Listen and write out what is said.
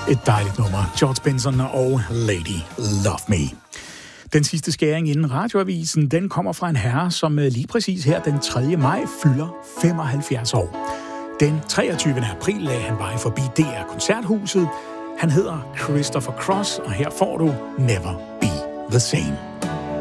Et dejligt nummer. George Benson og Lady Love Me. Den sidste skæring inden radioavisen, den kommer fra en herre, som lige præcis her den 3. maj fylder 75 år. Den 23. april lagde han vej forbi DR Koncerthuset. Han hedder Christopher Cross, og her får du Never Be the Same.